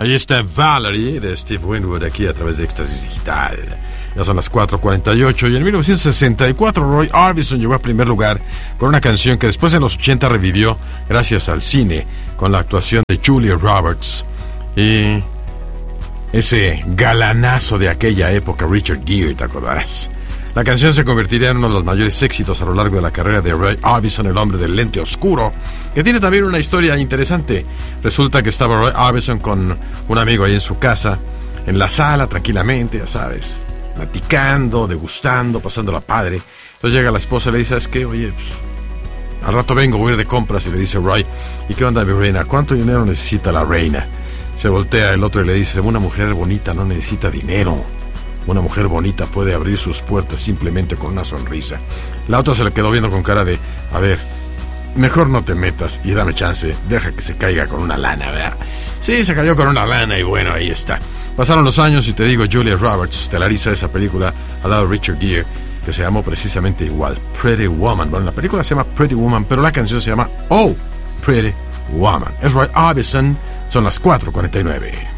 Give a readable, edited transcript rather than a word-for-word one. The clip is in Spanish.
Ahí está Valerie de Steve Winwood aquí a través de Éxtasis Digital. Ya son las 4:48 y en 1964 Roy Orbison llegó a primer lugar con una canción que después en los 80 revivió gracias al cine con la actuación de Julia Roberts y ese galanazo de aquella época, Richard Gere, ¿te acordarás? La canción se convertiría en uno de los mayores éxitos a lo largo de la carrera de Roy Orbison, el hombre del lente oscuro, que tiene también una historia interesante. Resulta que estaba Roy Orbison con un amigo ahí en su casa, en la sala, tranquilamente, ya sabes, platicando, degustando, pasándola padre. Entonces llega la esposa y le dice, ¿sabes qué? Oye, pues, al rato vengo, voy a ir de compras. Y le dice Roy, ¿y qué onda, mi reina? ¿Cuánto dinero necesita la reina? Se voltea el otro y le dice, una mujer bonita no necesita dinero. Una mujer bonita puede abrir sus puertas simplemente con una sonrisa. La otra se le quedó viendo con cara de, a ver, mejor no te metas y dame chance, deja que se caiga con una lana, ¿verdad? Sí, se cayó con una lana y bueno, ahí está. Pasaron los años y te digo, Julia Roberts estelariza esa película al lado de Richard Gere, que se llamó precisamente igual, Pretty Woman. Bueno, la película se llama Pretty Woman, pero la canción se llama Oh, Pretty Woman. Es Roy Orbison, son las 4:49.